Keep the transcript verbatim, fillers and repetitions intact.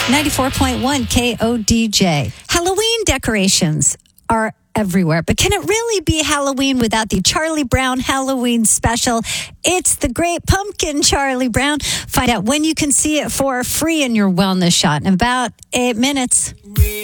ninety-four point one K O D J. Halloween decorations are everywhere, but can it really be Halloween without the Charlie Brown Halloween special? It's the Great Pumpkin, Charlie Brown. Find out when you can see it for free in your wellness shot in about eight minutes.